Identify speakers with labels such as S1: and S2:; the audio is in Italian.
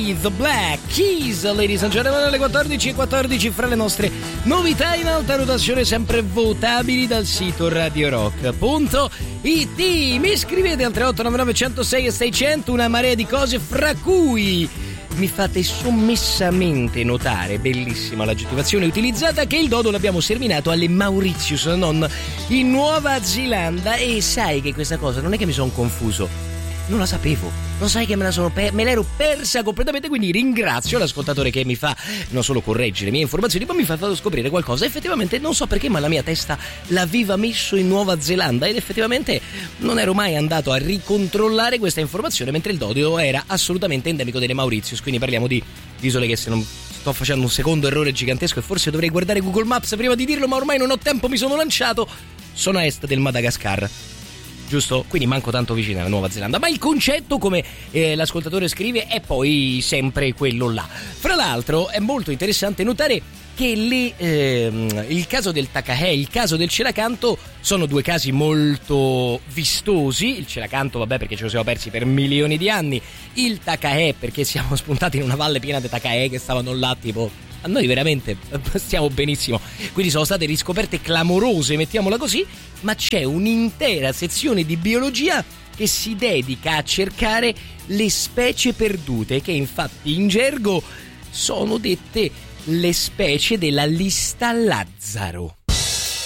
S1: i The Black Keys, ladies and gentlemen, alle 14:14 fra le nostre novità in alta rotazione, sempre votabili dal sito radiorock.it. Mi scrivete al 3899 106 e 600 una marea di cose, fra cui mi fate sommessamente notare, bellissima l'aggettivazione utilizzata, che il dodo l'abbiamo sterminato alle Mauritius, non in Nuova Zelanda. E sai che questa cosa non è che mi sono confuso, non la sapevo, lo sai che me l'ero persa completamente, quindi ringrazio l'ascoltatore che mi fa non solo correggere le mie informazioni, ma mi fa scoprire qualcosa. Effettivamente non so perché, ma la mia testa l'aveva messo in Nuova Zelanda ed effettivamente non ero mai andato a ricontrollare questa informazione, mentre il dodo era assolutamente endemico delle Mauritius, quindi parliamo di isole che, se non sto facendo un secondo errore gigantesco e forse dovrei guardare Google Maps prima di dirlo, ma ormai non ho tempo, mi sono lanciato, sono a est del Madagascar. Giusto? Quindi manco tanto vicino alla Nuova Zelanda, ma il concetto, come l'ascoltatore scrive, è poi sempre quello là. Fra l'altro è molto interessante notare che il caso del Takahé e il caso del Celacanto sono due casi molto vistosi. Il Celacanto, vabbè, perché ce lo siamo persi per milioni di anni, il Takahé perché siamo spuntati in una valle piena di Takahé che stavano là, tipo, a noi veramente stiamo benissimo, quindi sono state riscoperte clamorose, mettiamola così, ma c'è un'intera sezione di biologia che si dedica a cercare le specie perdute, che infatti in gergo sono dette le specie della lista Lazzaro.